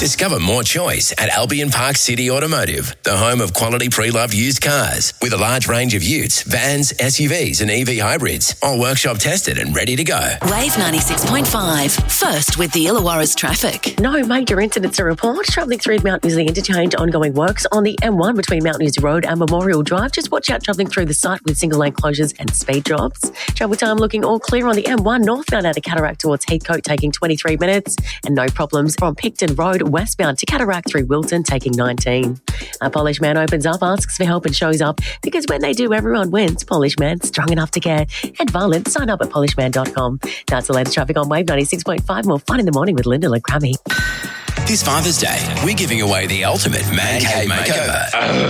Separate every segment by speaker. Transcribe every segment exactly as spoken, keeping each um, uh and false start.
Speaker 1: Discover more choice at Albion Park City Automotive, the home of quality pre-loved used cars with a large range of utes, vans, S U Vs and E V hybrids, all workshop tested and ready to go.
Speaker 2: Wave ninety-six point five, first with the Illawarra's traffic.
Speaker 3: No major incidents to report. Travelling through Mount Newsley Interchange, ongoing works on the M one between Mount Newsley Road and Memorial Drive. Just watch out travelling through the site with single lane closures and speed drops. Travel time looking all clear on the M one northbound out of Cataract towards Heathcote, taking twenty-three minutes, and no problems from Picton Road westbound to Cataract through Wilton, taking nineteen. A Polish man opens up, asks for help and shows up, because when they do, everyone wins. Polish man, strong enough to care and violent. Sign up at polish man dot com. That's the latest traffic on Wave ninety-six point five. More fun in the morning with Linda Lacramie.
Speaker 1: This Father's Day, we're giving away the ultimate man cave makeover.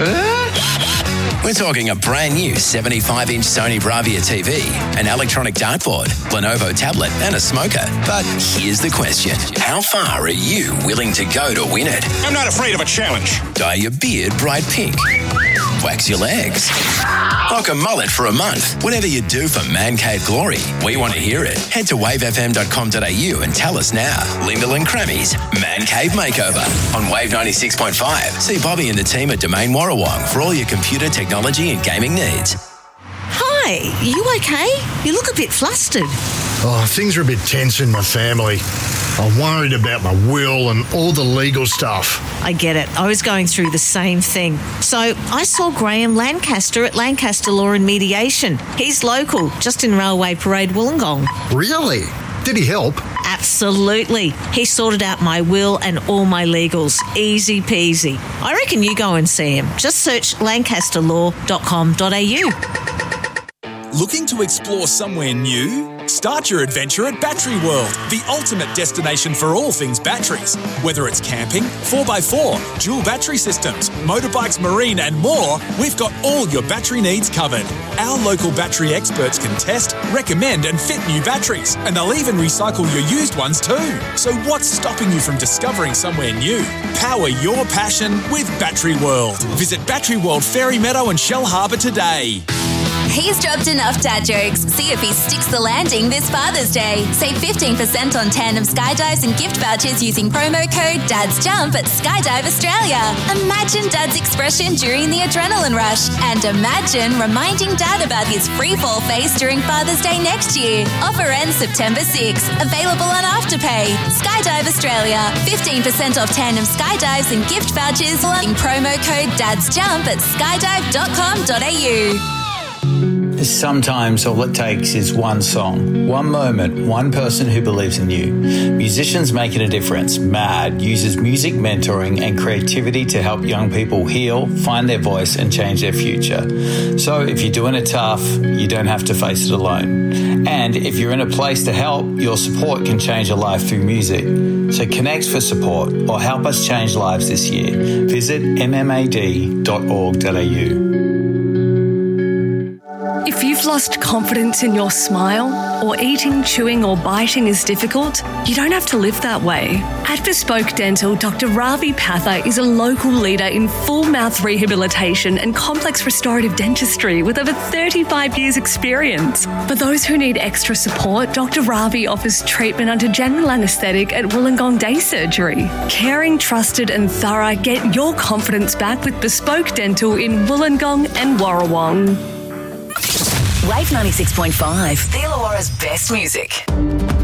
Speaker 1: Uh? We're talking a brand new seventy-five inch Sony Bravia T V, an electronic dartboard, Lenovo tablet and a smoker. But here's the question. How far are you willing to go to win it?
Speaker 4: I'm not afraid of a challenge.
Speaker 1: Dye your beard bright pink. Wax your legs. Rock a mullet for a month. Whatever you do for Man Cave glory, we want to hear it. Head to wave f m dot com dot a u and tell us now. Linda and Crammy's Man Cave Makeover on Wave ninety-six point five. See Bobby and the team at Domain Warrawong for all your computer technology and gaming needs.
Speaker 5: Hi, you okay? You look a bit flustered.
Speaker 6: Oh, things are a bit tense in my family. I'm worried about my will and all the legal stuff.
Speaker 5: I get it. I was going through the same thing. So I saw Graham Lancaster at Lancaster Law and Mediation. He's local, just in Railway Parade, Wollongong.
Speaker 6: Really? Did he help?
Speaker 5: Absolutely. He sorted out my will and all my legals. Easy peasy. I reckon you go and see him. Just search lancaster law dot com dot a u.
Speaker 7: Looking to explore somewhere new? Start your adventure at Battery World, the ultimate destination for all things batteries. Whether it's camping, four by four, dual battery systems, motorbikes, marine and more, we've got all your battery needs covered. Our local battery experts can test, recommend and fit new batteries, and they'll even recycle your used ones too. So what's stopping you from discovering somewhere new? Power your passion with Battery World. Visit Battery World Fairy Meadow and Shell Harbour today.
Speaker 8: He's dropped enough dad jokes. See if he sticks the landing this Father's Day. Save fifteen percent on tandem skydives and gift vouchers using promo code DADSJUMP at Skydive Australia. Imagine Dad's expression during the adrenaline rush. And imagine reminding Dad about his free fall face during Father's Day next year. Offer ends September sixth. Available on Afterpay. Skydive Australia. fifteen percent off tandem skydives and gift vouchers using promo code DADSJUMP at skydive dot com dot a u.
Speaker 9: Sometimes all it takes is one song, one moment, one person who believes in you. Musicians Making a Difference, MAD, uses music mentoring and creativity to help young people heal, find their voice and change their future. So if you're doing it tough, you don't have to face it alone. And if you're in a place to help, your support can change a life through music. So connect for support or help us change lives this year. Visit m m a d dot org dot a u.
Speaker 10: If you've lost confidence in your smile, or eating, chewing or biting is difficult, you don't have to live that way. At Bespoke Dental, Doctor Ravi Patha is a local leader in full mouth rehabilitation and complex restorative dentistry with over thirty-five years experience. For those who need extra support, Doctor Ravi offers treatment under general anaesthetic at Wollongong Day Surgery. Caring, trusted and thorough, get your confidence back with Bespoke Dental in Wollongong and Warrawong.
Speaker 2: Wave ninety-six point five, the Illawarra's best music.